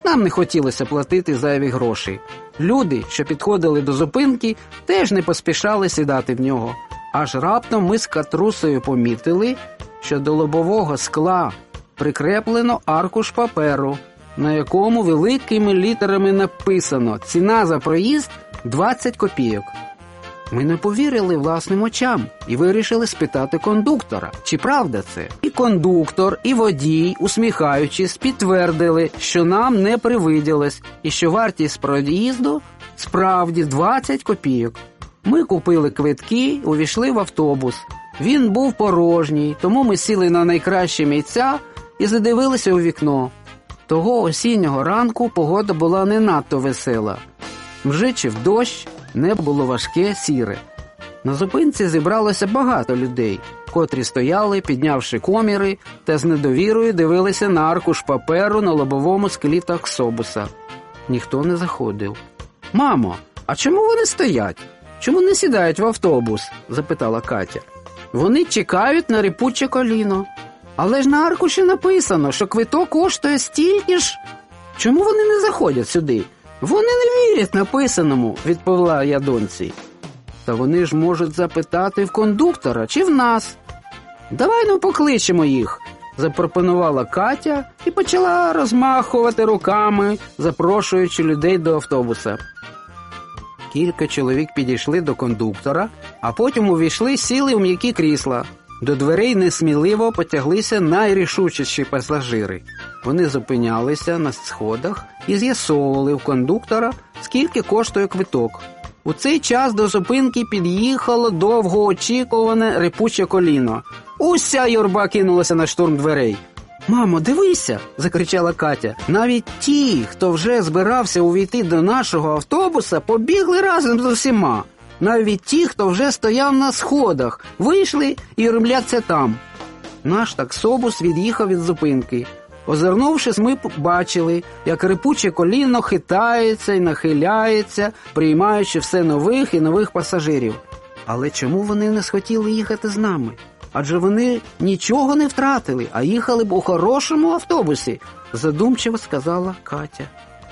нам не хотілося платити зайві гроші. Люди, що підходили до зупинки, теж не поспішали сідати в нього. Аж раптом ми з Катрусею помітили, що до лобового скла прикреплено аркуш паперу, на якому великими літерами написано «Ціна за проїзд – 20 копійок». Ми не повірили власним очам і вирішили спитати кондуктора, чи правда це. І кондуктор, і водій, усміхаючись, підтвердили, що нам не привиділось і що вартість проїзду справді 20 копійок. Ми купили квитки, увійшли в автобус. Він був порожній, тому ми сіли на найкращі місця і задивилися у вікно. Того осіннього ранку погода була не надто весела. Мжичив дощ, небо було важке, сіре. На зупинці зібралося багато людей, котрі стояли, піднявши коміри, та з недовірою дивилися на аркуш паперу на лобовому склі таксобуса. Ніхто не заходив. «Мамо, а чому вони стоять? Чому не сідають в автобус?» – запитала Катя. «Вони чекають на рипуче коліно. Але ж на аркуші написано, що квиток коштує стільки ж. Чому вони не заходять сюди?» «Вони не вірять написаному», – відповіла я доньці. «Та вони ж можуть запитати в кондуктора чи в нас». «Давай покличемо їх», – запропонувала Катя і почала розмахувати руками, запрошуючи людей до автобуса. Кілька чоловік підійшли до кондуктора, а потім увійшли, сіли в м'які крісла. До дверей несміливо потяглися найрішучіші пасажири. Вони зупинялися на сходах і з'ясовували в кондуктора, скільки коштує квиток. У цей час до зупинки під'їхало довгоочікуване рипуче коліно. Уся юрба кинулася на штурм дверей. «Мамо, дивися!» – закричала Катя. «Навіть ті, хто вже збирався увійти до нашого автобуса, побігли разом з усіма. Навіть ті, хто вже стояв на сходах, вийшли і ремляться там». Наш таксобус від'їхав від зупинки. Озирнувшись, ми бачили, як рипуче коліно хитається і нахиляється, приймаючи все нових і нових пасажирів. Але чому вони не схотіли їхати з нами? Адже вони нічого не втратили, а їхали б у хорошому автобусі, задумчиво сказала Катя.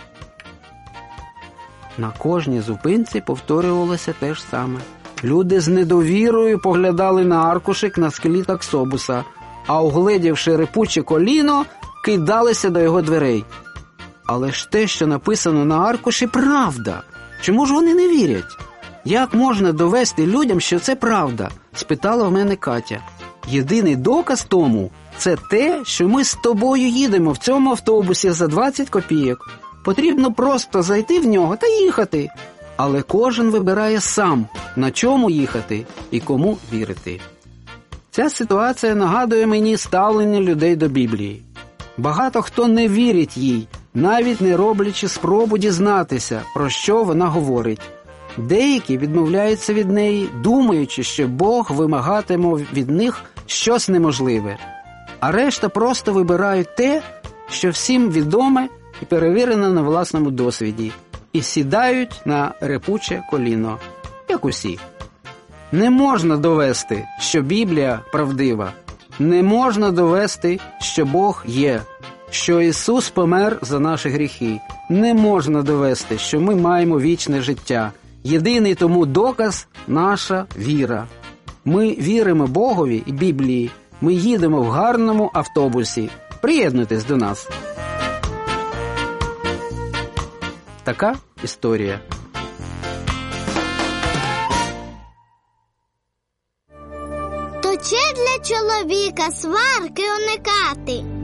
На кожній зупинці повторювалося те ж саме. Люди з недовірою поглядали на аркушик на склі таксобуса, а угледівши рипуче коліно, кидалися до його дверей. Але ж те, що написано на аркуші, правда. Чому ж вони не вірять? Як можна довести людям, що це правда? Спитала в мене Катя. Єдиний доказ тому – це те, що ми з тобою їдемо в цьому автобусі за 20 копійок. Потрібно просто зайти в нього та їхати. Але кожен вибирає сам, на чому їхати і кому вірити. Ця ситуація нагадує мені ставлення людей до Біблії. Багато хто не вірить їй, навіть не роблячи спробу дізнатися, про що вона говорить. Деякі відмовляються від неї, думаючи, що Бог вимагатиме від них щось неможливе. А решта просто вибирають те, що всім відоме і перевірено на власному досвіді, і сідають на рипуче коліно, як усі. Не можна довести, що Біблія правдива. Не можна довести, що Бог є, що Ісус помер за наші гріхи. Не можна довести, що ми маємо вічне життя. Єдиний тому доказ – наша віра. Ми віримо Богові і Біблії. Ми їдемо в гарному автобусі. Приєднуйтесь до нас. Така історія. То чи для чоловіка сварки уникати?